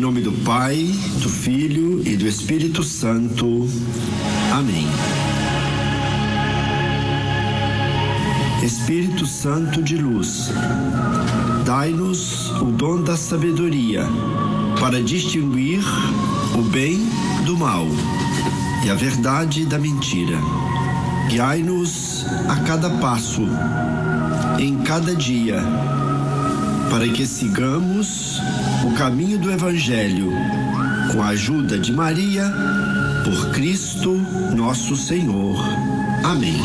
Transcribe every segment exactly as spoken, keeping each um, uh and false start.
nome do Pai, do Filho e do Espírito Santo. Amém. Espírito Santo de luz, dai-nos o dom da sabedoria para distinguir o bem do mal e a verdade da mentira. Guiai-nos a cada passo, em cada dia, para que sigamos o caminho do Evangelho, com a ajuda de Maria, por Cristo nosso Senhor. Amém.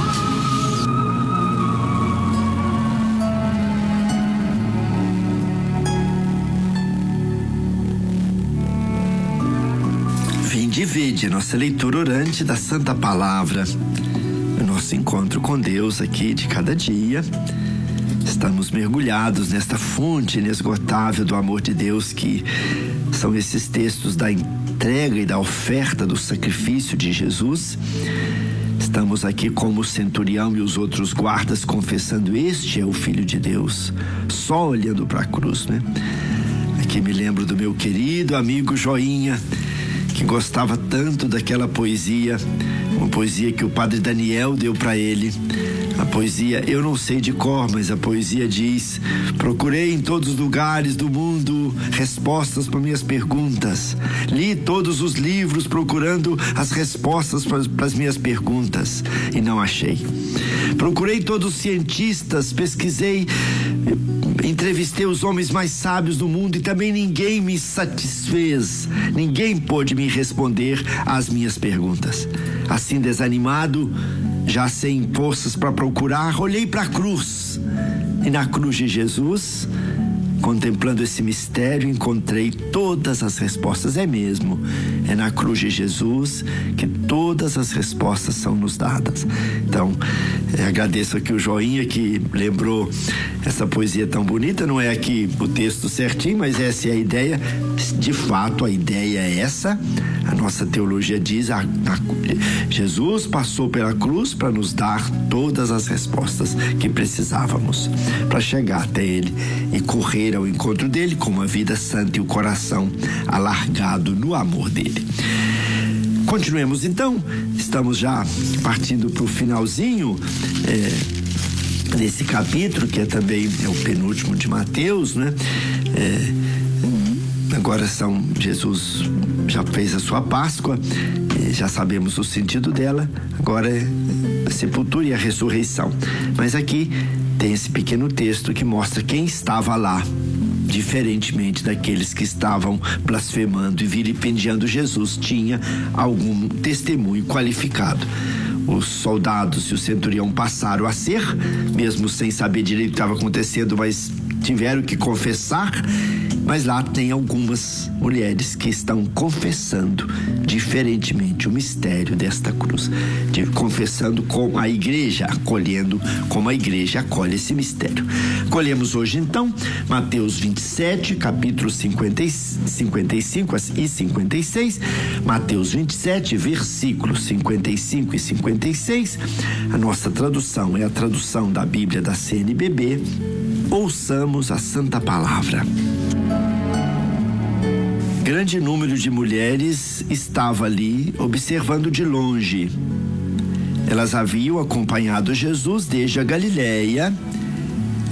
Vinde e vede, nossa leitura orante da Santa Palavra, o nosso encontro com Deus aqui de cada dia. Estamos mergulhados nesta fonte inesgotável do amor de Deus, que são esses textos da entrega e da oferta do sacrifício de Jesus. Estamos aqui como o centurião e os outros guardas confessando: este é o Filho de Deus, só olhando para a cruz, né? Aqui me lembro do meu querido amigo Joinha, que gostava tanto daquela poesia, uma poesia que o padre Daniel deu para ele. A poesia, eu não sei de cor, mas a poesia diz: procurei em todos os lugares do mundo respostas para minhas perguntas. Li todos os livros procurando as respostas para as minhas perguntas e não achei. Procurei todos os cientistas, pesquisei, entrevistei os homens mais sábios do mundo e também ninguém me satisfez. Ninguém pôde me responder às minhas perguntas. Assim, desanimado, já sem forças para procurar, olhei para a cruz. E na cruz de Jesus, contemplando esse mistério, encontrei todas as respostas. É mesmo, é na cruz de Jesus que todas as respostas são nos dadas. Então, eu agradeço aqui o Joinha que lembrou essa poesia tão bonita. Não é aqui o texto certinho, mas essa é a ideia. De fato, a ideia é essa. A nossa teologia diz: a, a, Jesus passou pela cruz para nos dar todas as respostas que precisávamos para chegar até Ele e correr ao encontro dele com uma vida santa e o coração alargado no amor dele. Continuemos então, estamos já partindo para o finalzinho é, desse capítulo, que é também é o penúltimo de Mateus, né? É, agora são, Jesus já fez a sua Páscoa, já sabemos o sentido dela, agora é a sepultura e a ressurreição. Mas aqui tem esse pequeno texto que mostra quem estava lá, diferentemente daqueles que estavam blasfemando e vilipendiando Jesus. Tinha algum testemunho qualificado. Os soldados e o centurião passaram a ser, mesmo sem saber direito o que estava acontecendo, mas tiveram que confessar. Mas lá tem algumas mulheres que estão confessando diferentemente o mistério desta cruz, de, confessando com a igreja, acolhendo como a igreja acolhe esse mistério. Acolhemos hoje então Mateus vinte e sete, capítulos cinquenta e cinco e cinquenta e seis, Mateus vinte e sete, versículos cinquenta e cinco e cinquenta e seis. A nossa tradução é a tradução da Bíblia da C N B B. Ouçamos a Santa Palavra. Grande número de mulheres estava ali observando de longe. Elas haviam acompanhado Jesus desde a Galileia